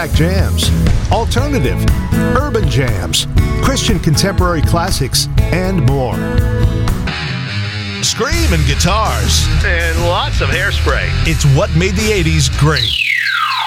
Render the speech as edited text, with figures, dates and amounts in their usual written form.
throwback jams, alternative, urban jams, Christian contemporary classics, and more. Screaming guitars. And lots of hairspray. It's what made the 80s great.